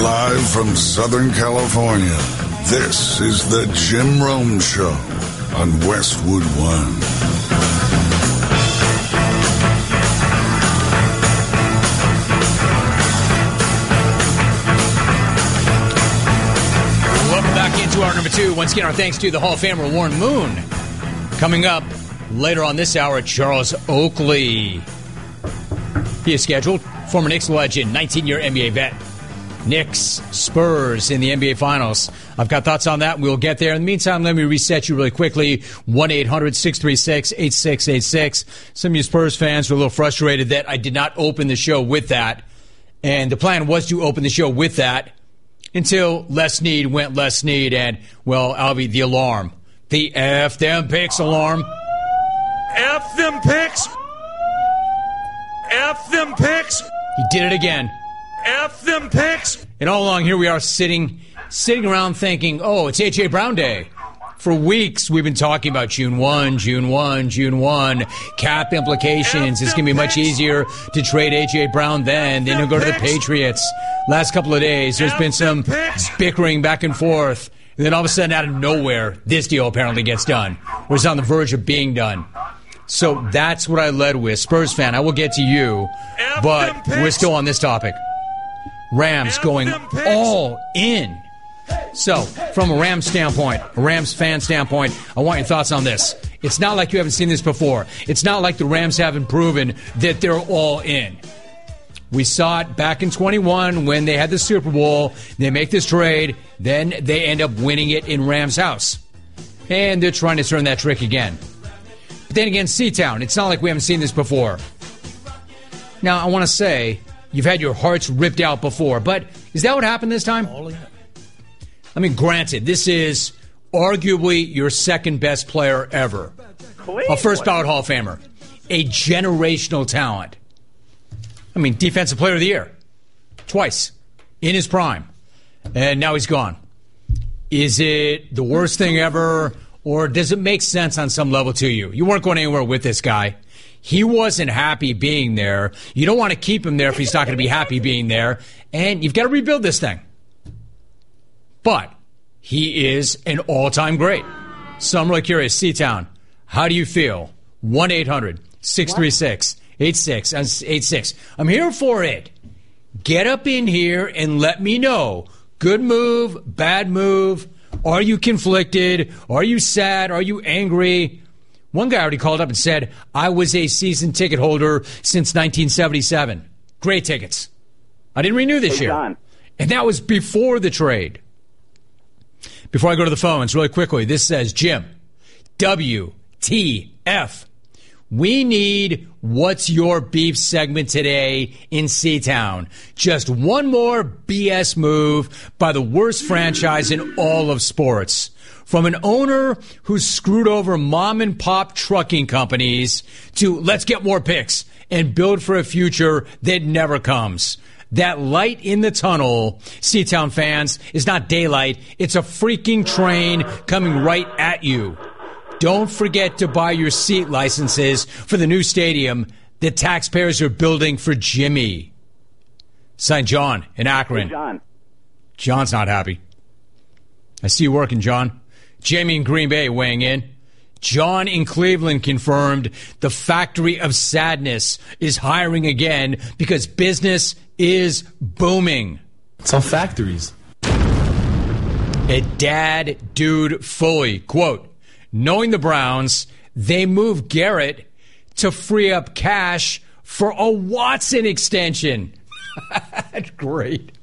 Live from Southern California, this is the Jim Rome Show on Westwood One. Welcome back into hour number 2. Once again, our thanks to the Hall of Famer Warren Moon. Coming up later on this hour, Charles Oakley. He is scheduled. Former Knicks legend, 19-year NBA vet. Knicks, Spurs in the NBA Finals. I've got thoughts on that. We'll get there. In the meantime, let me reset you really quickly. 1-800-636-8686. Some of you Spurs fans were a little frustrated that I did not open the show with that. And the plan was to open the show with that until Les Snead went Les Snead. And, well, Albie, the alarm. The F them picks alarm. F them picks. F them picks. He did it again. F them picks. And all along here we are sitting around thinking, oh, it's A.J. Brown Day. For weeks we've been talking about June 1, cap implications. It's going to be much easier to trade A.J. Brown then he'll go to the Patriots. Last couple of days there's been some bickering back and forth. And then all of a sudden out of nowhere, this deal apparently gets done. Or it's on the verge of being done. So that's what I led with. Spurs fan, I will get to you, but we're still on this topic. Rams going all in. So, from a Rams standpoint, a Rams fan standpoint, I want your thoughts on this. It's not like you haven't seen this before. It's not like the Rams haven't proven that they're all in. We saw it back in 21 when they had the Super Bowl. They make this trade, then they end up winning it in Rams' house. And they're trying to turn that trick again. But then again, C-Town, it's not like we haven't seen this before. Now, I want to say, you've had your hearts ripped out before, but is that what happened this time? I mean, granted, this is arguably your second best player ever. A first ballot Hall of Famer. A generational talent. I mean, defensive player of the year. Twice. In his prime. And now he's gone. Is it the worst thing ever, or does it make sense on some level to you? You weren't going anywhere with this guy. He wasn't happy being there. You don't want to keep him there if he's not going to be happy being there. And you've got to rebuild this thing. But he is an all-time great. So I'm really curious. C-Town, how do you feel? 1-800-636-8686. I'm here for it. Get up in here and let me know. Good move, bad move. Are you conflicted? Are you sad? Are you angry? One guy already called up and said, I was a season ticket holder since 1977. Great tickets. I didn't renew this year. John. And that was before the trade. Before I go to the phones, really quickly, this says, Jim, WTF. We need What's Your Beef segment today in C-Town. Just one more BS move by the worst franchise in all of sports. From an owner who screwed over mom-and-pop trucking companies to let's get more picks and build for a future that never comes. That light in the tunnel, C-Town fans, is not daylight. It's a freaking train coming right at you. Don't forget to buy your seat licenses for the new stadium that taxpayers are building for Jimmy. Signed, John in Akron. Hey, John. John's not happy. I see you working, John. Jamie in Green Bay weighing in. John in Cleveland confirmed the Factory of Sadness is hiring again because business is booming. It's all factories. A dad dude fully. Quote, knowing the Browns, they moved Garrett to free up cash for a Watson extension. That's great.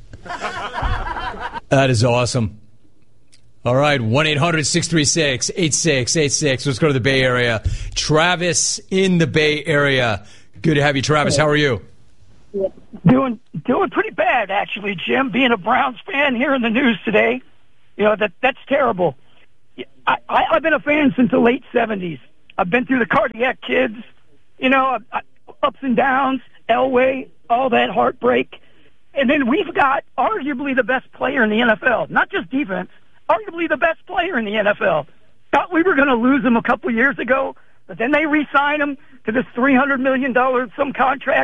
That is awesome. All right, 1-800-636-8686. Let's go to the Bay Area. Travis in the Bay Area. Good to have you, Travis. How are you? Doing pretty bad, actually, Jim. Being a Browns fan, hearing the news today, you know, that's terrible. I've been a fan since the late 70s. I've been through the Cardiac Kids, you know, ups and downs, Elway, all that heartbreak. And then we've got arguably the best player in the NFL, not just defense, arguably the best player in the NFL. Thought we were going to lose him a couple years ago, but then they re-signed him to this $300 million some contract.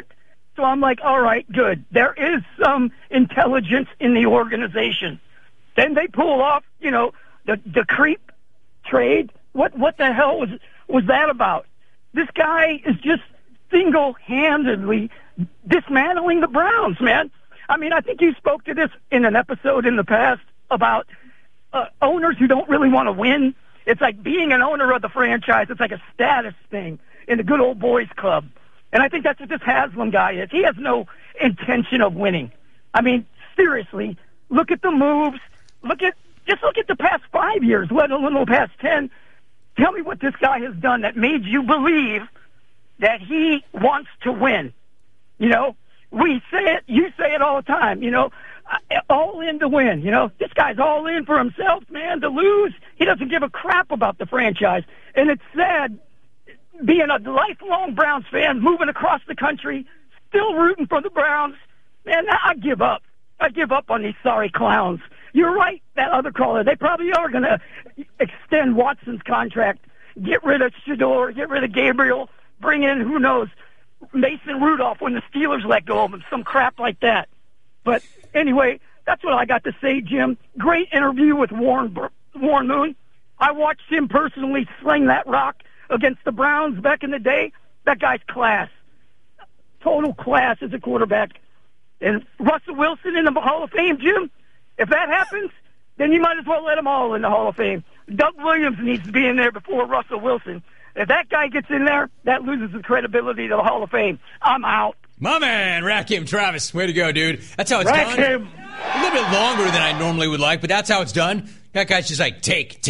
So I'm like, all right, good. There is some intelligence in the organization. Then they pull off, the creep trade. What the hell was that about? This guy is just single-handedly dismantling the Browns, man. I mean, I think you spoke to this in an episode in the past about owners who don't really want to win. It's like being an owner of the franchise. It's like a status thing in the good old boys club. And I think that's what this Haslam guy is. He has no intention of winning. I mean, seriously, look at the moves. Just look at the past 5 years, let alone the past 10. Tell me what this guy has done that made you believe that he wants to win. We say it, you say it all the time, all in to win, This guy's all in for himself, man, to lose. He doesn't give a crap about the franchise. And it's sad being a lifelong Browns fan, moving across the country, still rooting for the Browns. Man, I give up. I give up on these sorry clowns. You're right, that other caller. They probably are going to extend Watson's contract, get rid of Shador, get rid of Gabriel, bring in, who knows, Mason Rudolph when the Steelers let go of him, some crap like that. But anyway, that's what I got to say, Jim. Great interview with Warren Moon. I watched him personally sling that rock against the Browns back in the day. That guy's class. Total class as a quarterback. And Russell Wilson in the Hall of Fame, Jim, if that happens, then you might as well let them all in the Hall of Fame. Doug Williams needs to be in there before Russell Wilson. If that guy gets in there, that loses the credibility to the Hall of Fame. I'm out. My man, Rakim Travis. Way to go, dude. That's how it's done. A little bit longer than I normally would like, but that's how it's done. That guy's just like, take.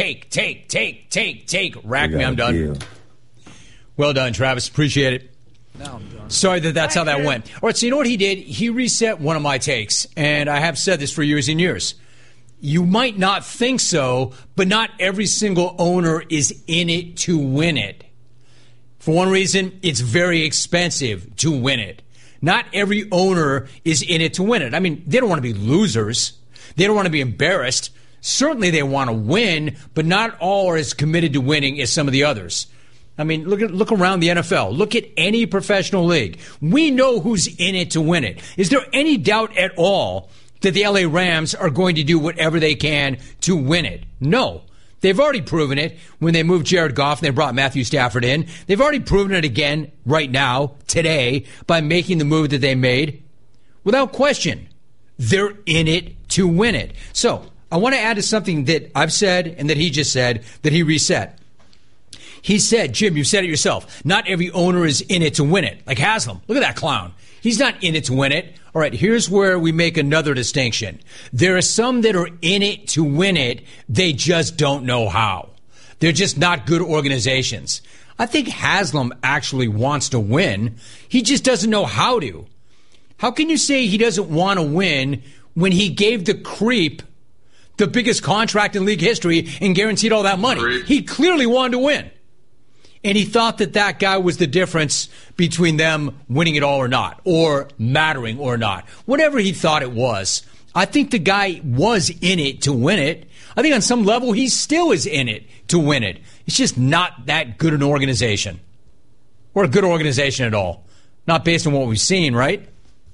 Rack me, I'm done. Deal. Well done, Travis. Appreciate it. Now I'm done. Sorry that's how that went. All right, so you know what he did? He reset one of my takes, and I have said this for years and years. You might not think so, but not every single owner is in it to win it. For one reason, it's very expensive to win it. Not every owner is in it to win it. I mean, they don't want to be losers. They don't want to be embarrassed. Certainly they want to win, but not all are as committed to winning as some of the others. I mean, look around the NFL. Look at any professional league. We know who's in it to win it. Is there any doubt at all that the LA Rams are going to do whatever they can to win it? No. They've already proven it when they moved Jared Goff and they brought Matthew Stafford in. They've already proven it again right now, today, by making the move that they made. Without question, they're in it to win it. So, I want to add to something that I've said and that he just said, that he reset. He said, Jim, you said it yourself, not every owner is in it to win it. Like Haslam. Look at that clown. He's not in it to win it. All right, here's where we make another distinction. There are some that are in it to win it. They just don't know how. They're just not good organizations. I think Haslam actually wants to win. He just doesn't know how to. How can you say he doesn't want to win when he gave the creep the biggest contract in league history and guaranteed all that money? He clearly wanted to win. And he thought that guy was the difference between them winning it all or not, or mattering or not. Whatever he thought it was, I think the guy was in it to win it. I think on some level he still is in it to win it. It's just not that good an organization. Or a good organization at all. Not based on what we've seen, right?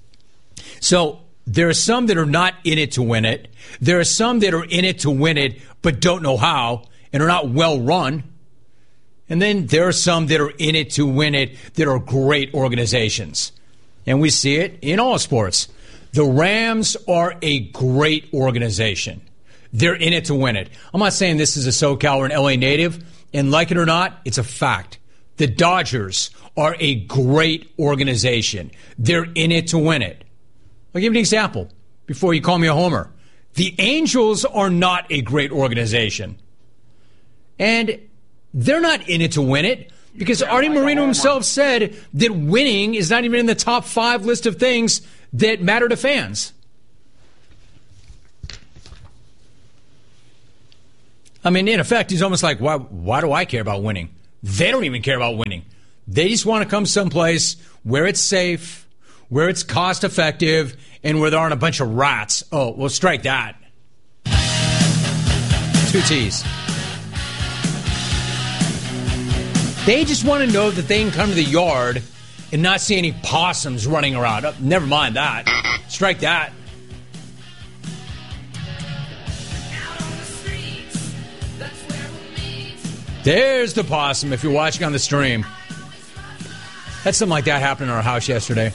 So there are some that are not in it to win it. There are some that are in it to win it but don't know how and are not well run. And then there are some that are in it to win it that are great organizations. And we see it in all sports. The Rams are a great organization. They're in it to win it. I'm not saying this is a SoCal or an LA native, and like it or not, it's a fact. The Dodgers are a great organization. They're in it to win it. I'll give you an example before you call me a homer. The Angels are not a great organization. And they're not in it to win it because Artie Moreno himself said that winning is not even in the top 5 list of things that matter to fans. I mean, in effect, he's almost like, why do I care about winning? They don't even care about winning. They just want to come someplace where it's safe, where it's cost effective, and where there aren't a bunch of rats. Oh, well, strike that. 2 T's. They just want to know that they can come to the yard and not see any possums running around. Oh, never mind that. Strike that. There's the possum if you're watching on the stream. Had something like that happen in our house yesterday.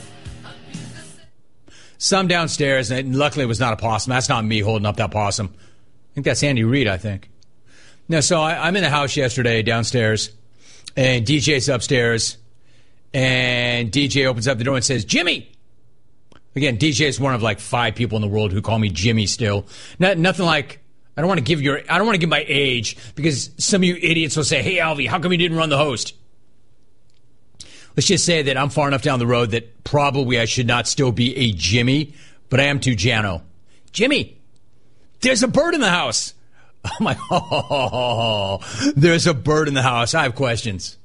Some downstairs, and luckily it was not a possum. That's not me holding up that possum. I think that's Andy Reid, I think. No, so I'm in the house yesterday downstairs, and DJ's upstairs, and DJ opens up the door and says, Jimmy! Again, DJ is one of like 5 people in the world who call me Jimmy still. Nothing like, I don't want to give my age, because some of you idiots will say, hey, Alvy, how come you didn't run the host? Let's just say that I'm far enough down the road that probably I should not still be a Jimmy, but I am too Jano. Jimmy, there's a bird in the house. I'm like, there's a bird in the house. I have questions.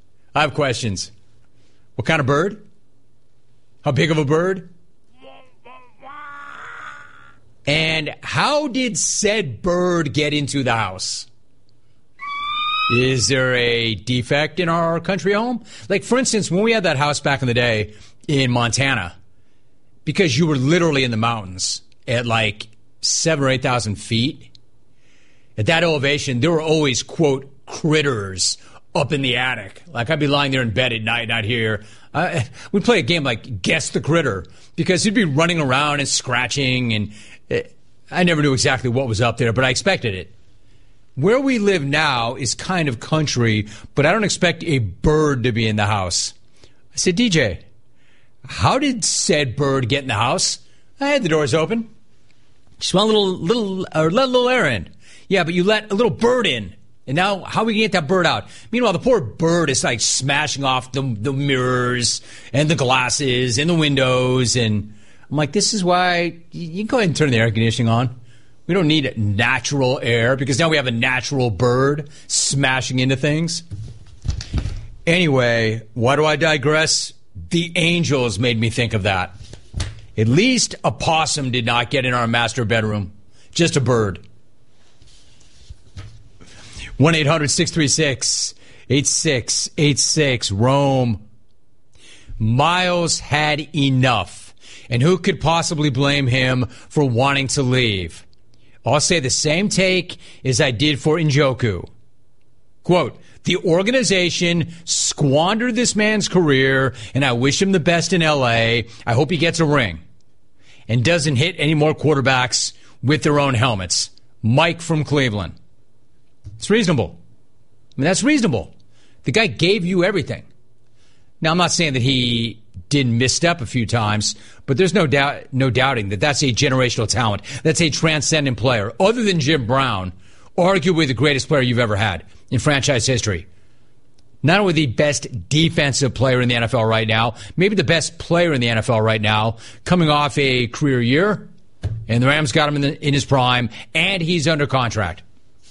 What kind of bird? How big of a bird? And how did said bird get into the house? Is there a defect in our country home? Like, for instance, when we had that house back in the day in Montana, because you were literally in the mountains at like 7,000 or 8,000 feet, at that elevation, there were always, quote, critters up in the attic. Like, I'd be lying there in bed at night, and I'd hear, we'd play a game like Guess the Critter, because he'd be running around and scratching, and I never knew exactly what was up there, but I expected it. Where we live now is kind of country, but I don't expect a bird to be in the house. I said, DJ, how did said bird get in the house? I had the doors open. Just want a little air in. Yeah, but you let a little bird in. And now, how are we going to get that bird out? Meanwhile, the poor bird is like smashing off the mirrors and the glasses and the windows. And I'm like, this is why you can go ahead and turn the air conditioning on. We don't need natural air because now we have a natural bird smashing into things. Anyway, why do I digress? The Angels made me think of that. At least a possum did not get in our master bedroom. Just a bird. 1-800-636-8686. Rome. Miles had enough. And who could possibly blame him for wanting to leave? I'll say the same take as I did for Njoku. Quote, the organization squandered this man's career, and I wish him the best in L.A. I hope he gets a ring and doesn't hit any more quarterbacks with their own helmets. Mike from Cleveland. It's reasonable. I mean, that's reasonable. The guy gave you everything. Now, I'm not saying that he didn't misstep a few times, but there's no doubting that that's a generational talent. That's a transcendent player. Other than Jim Brown, arguably the greatest player you've ever had in franchise history. Not only the best defensive player in the NFL right now, maybe the best player in the NFL right now, coming off a career year, and the Rams got him in his prime, and he's under contract.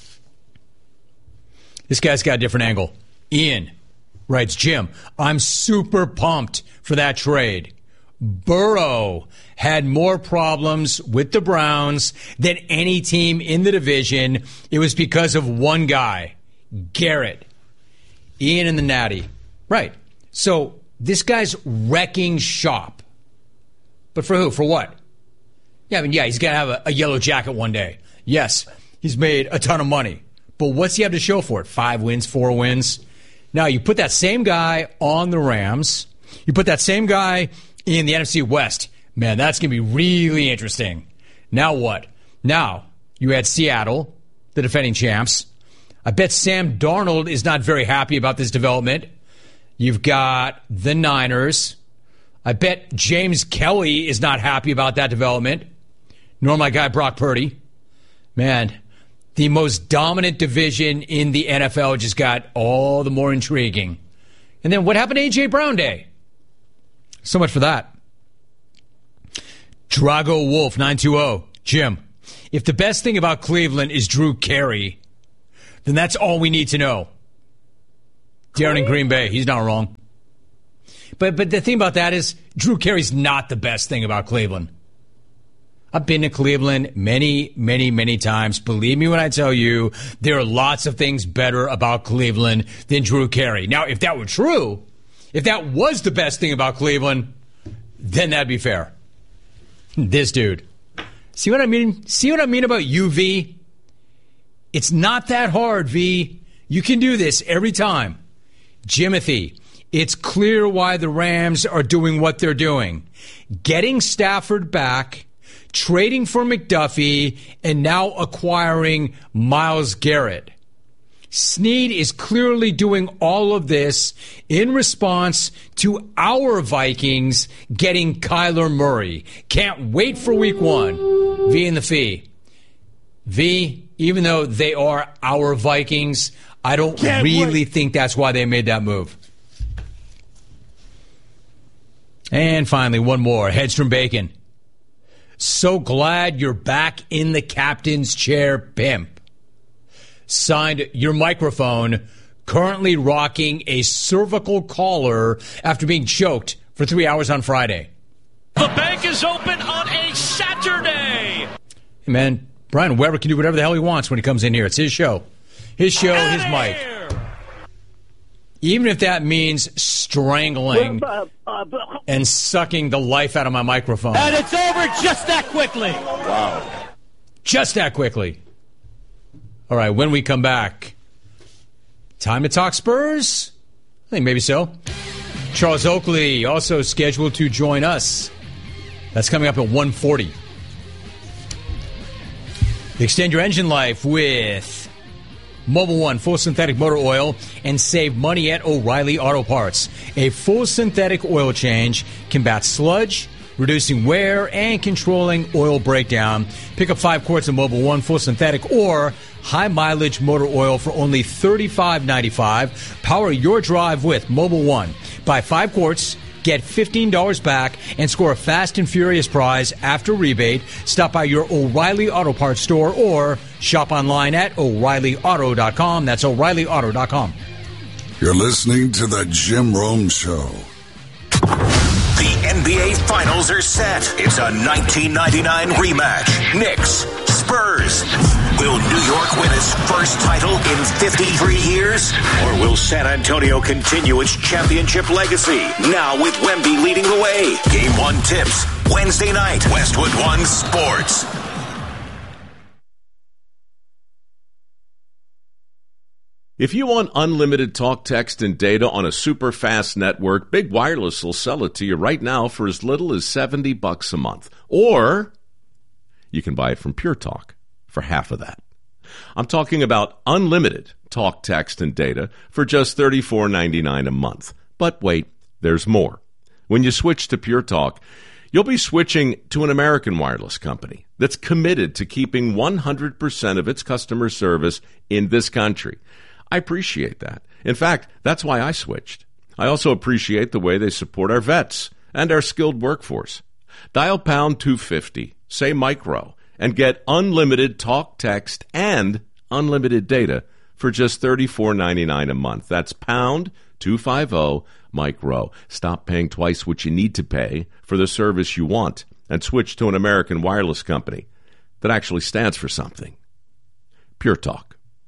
This guy's got a different angle. Ian writes, Jim, I'm super pumped for that trade. Burrow had more problems with the Browns than any team in the division. It was because of one guy, Garrett. Ian and the Natty. Right. So this guy's wrecking shop. But for who? For what? Yeah, I mean, he's going to have a yellow jacket one day. Yes, he's made a ton of money. But what's he have to show for it? 5 wins, 4 wins? Now, you put that same guy on the Rams. You put that same guy in the NFC West. Man, that's going to be really interesting. Now what? Now, you had Seattle, the defending champs. I bet Sam Darnold is not very happy about this development. You've got the Niners. I bet James Kelly is not happy about that development. Nor my guy Brock Purdy. Man, the most dominant division in the NFL just got all the more intriguing. And then what happened to A.J. Brown Day? So much for that. Drago Wolf 920. Jim, if the best thing about Cleveland is Drew Carey, then that's all we need to know. Darren in Green Bay, he's not wrong. But the thing about that is Drew Carey's not the best thing about Cleveland. I've been to Cleveland many, many, many times. Believe me when I tell you, there are lots of things better about Cleveland than Drew Carey. Now, if that were true, If that was the best thing about Cleveland, then that'd be fair. This dude. See what I mean? See what I mean about you, V? It's not that hard, V. You can do this every time. Jimothy, it's clear why the Rams are doing what they're doing. Getting Stafford back, trading for McDuffie, and now acquiring Myles Garrett. Snead is clearly doing all of this in response to our Vikings getting Kyler Murray. Can't wait for week 1. V and the Fee. V, even though they are our Vikings, I don't really think that's why they made that move. And finally, one more. Hedstrom Bacon. So glad you're back in the captain's chair, pimp. Signed, your microphone, currently rocking a cervical collar after being choked for 3 hours on Friday. The bank is open on a Saturday. Hey, man, Brian Weber can do whatever the hell he wants when he comes in here. It's his show. His show, his mic. Even if that means strangling and sucking the life out of my microphone. And it's over just that quickly. Wow. Just that quickly. All right, when we come back, time to talk Spurs? I think maybe so. Charles Oakley also scheduled to join us. That's coming up at 1:40. Extend your engine life with Mobil 1 full synthetic motor oil and save money at O'Reilly Auto Parts. A full synthetic oil change combats sludge, reducing wear and controlling oil breakdown. Pick up 5 quarts of Mobil 1 full synthetic or high mileage motor oil for only $35.95. Power your drive with Mobil 1. Buy 5 quarts, get $15 back, and score a fast and furious prize after rebate. Stop by your O'Reilly Auto Parts store or shop online at O'ReillyAuto.com. That's O'ReillyAuto.com. You're listening to The Jim Rome Show. The NBA Finals are set. It's a 1999 rematch. Knicks, Spurs. Will New York win its first title in 53 years? Or will San Antonio continue its championship legacy? Now with Wemby leading the way. Game 1 tips, Wednesday night, Westwood One Sports. If you want unlimited talk, text, and data on a super fast network, Big Wireless will sell it to you right now for as little as $70 a month. Or you can buy it from Pure Talk for half of that. I'm talking about unlimited talk, text, and data for just $34.99 a month. But wait, there's more. When you switch to Pure Talk, you'll be switching to an American wireless company that's committed to keeping 100% of its customer service in this country. I appreciate that. In fact, that's why I switched. I also appreciate the way they support our vets and our skilled workforce. Dial pound 250, say micro, and get unlimited talk, text, and unlimited data for just $34.99 a month. That's pound 250 micro. Stop paying twice what you need to pay for the service you want and switch to an American wireless company that actually stands for something. Pure Talk.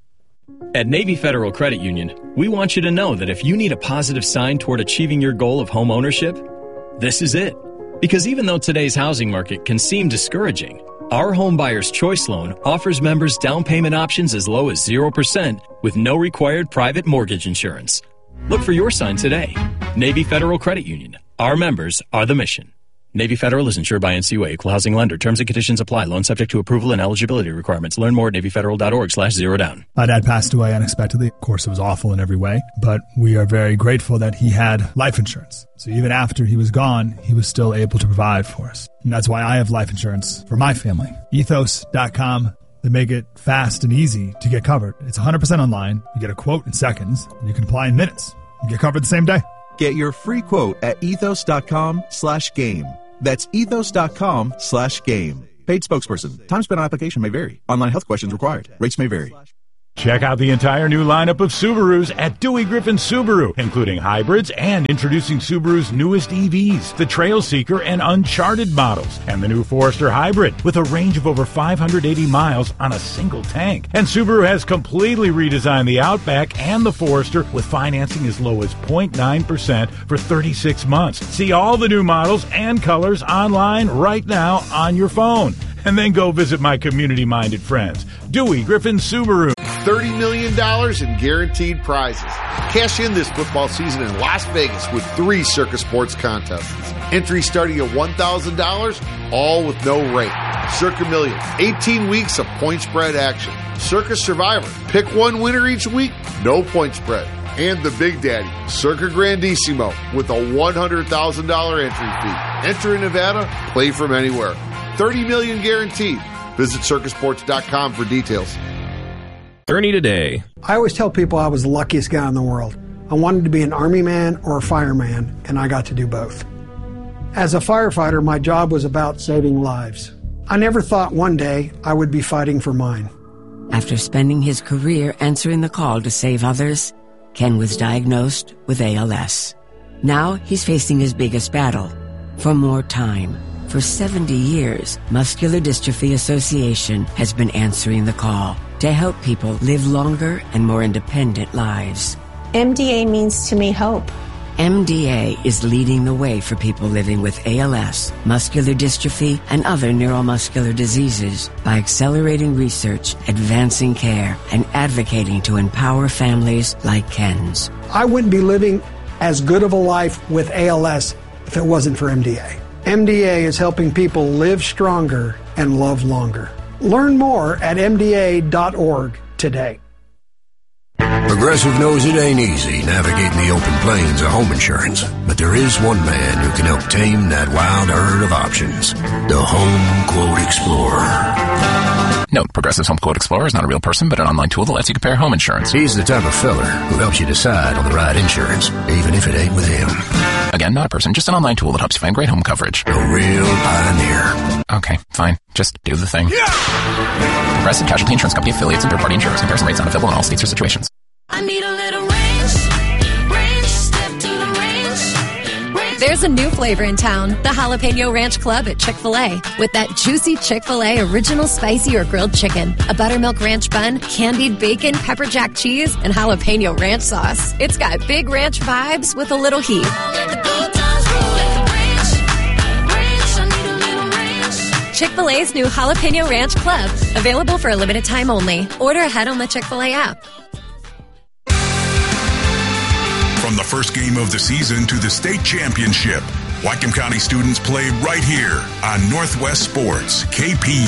At Navy Federal Credit Union, we want you to know that if you need a positive sign toward achieving your goal of home ownership, this is it. Because even though today's housing market can seem discouraging, our Home Buyer's Choice Loan offers members down payment options as low as 0% with no required private mortgage insurance. Look for your sign today. Navy Federal Credit Union. Our members are the mission. Navy Federal is insured by NCUA, equal housing lender. Terms and conditions apply. Loan subject to approval and eligibility requirements. Learn more at NavyFederal.org/zerodown. My dad passed away unexpectedly. Of course, it was awful in every way, but we are very grateful that he had life insurance. So even after he was gone, he was still able to provide for us. And that's why I have life insurance for my family. Ethos.com. They make it fast and easy to get covered. It's 100% online. You get a quote in seconds, and you can apply in minutes. You get covered the same day. Get your free quote at ethos.com/game. That's ethos.com/game. Paid spokesperson. Time spent on application may vary. Online health questions required. Rates may vary. Check out the entire new lineup of Subarus at Dewey Griffin Subaru, including hybrids and introducing Subaru's newest EVs, the Trailseeker and Uncharted models, and the new Forester Hybrid with a range of over 580 miles on a single tank. And Subaru has completely redesigned the Outback and the Forester with financing as low as 0.9% for 36 months. See all the new models and colors online right now on your phone. And then go visit my community-minded friends, Dewey Griffin Subaru. $30 million in guaranteed prizes. Cash in this football season in Las Vegas with 3 Circus Sports contests. Entry starting at $1,000, all with no rate. Circa Million, 18 weeks of point spread action. Circus Survivor, pick one winner each week, no point spread. And the Big Daddy, Circa Grandissimo, with a $100,000 entry fee. Enter in Nevada, play from anywhere. $30 million guaranteed. Visit circusports.com for details. Ernie today. I always tell people I was the luckiest guy in the world. I wanted to be an Army man or a fireman, and I got to do both. As a firefighter, my job was about saving lives. I never thought one day I would be fighting for mine. After spending his career answering the call to save others, Ken was diagnosed with ALS. Now he's facing his biggest battle, for more time. For 70 years, Muscular Dystrophy Association has been answering the call to help people live longer and more independent lives. MDA means to me hope. MDA is leading the way for people living with ALS, muscular dystrophy, and other neuromuscular diseases by accelerating research, advancing care, and advocating to empower families like Ken's. I wouldn't be living as good of a life with ALS if it wasn't for MDA. MDA is helping people live stronger and love longer. Learn more at MDA.org today. Progressive knows it ain't easy navigating the open plains of home insurance, but there is one man who can help tame that wild herd of options. The Home Quote Explorer. Note, Progressive's Home Quote Explorer is not a real person, but an online tool that lets you compare home insurance. He's the type of fella who helps you decide on the right insurance, even if it ain't with him. Again, not a person, just an online tool that helps you find great home coverage. A real pioneer. Okay, fine. Just do the thing. Yeah! Progressive Casualty Insurance Company affiliates and third-party insurers. Comparison rates not available in all states or situations. I need a little range, step to the range. There's a new flavor in town, the Jalapeno Ranch Club at Chick-fil-A. With that juicy Chick-fil-A original spicy or grilled chicken, a buttermilk ranch bun, candied bacon, pepper jack cheese, and jalapeno ranch sauce. It's got big ranch vibes with a little heat. Chick-fil-A's new Jalapeno Ranch Club, available for a limited time only. Order ahead on the Chick-fil-A app. From the first game of the season to the state championship, Whatcom County students play right here on Northwest Sports, KP